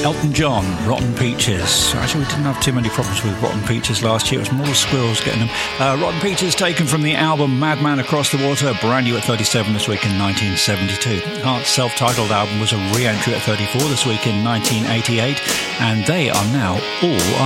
Elton John, Rotten Peaches. Actually, we didn't have too many problems with Rotten Peaches last year. It was more the squirrels getting them. Rotten Peaches taken from the album Madman Across the Water, brand new at 37 this week in 1972. Heart's self-titled album was a re-entry at 34 this week in 1988, and they are now all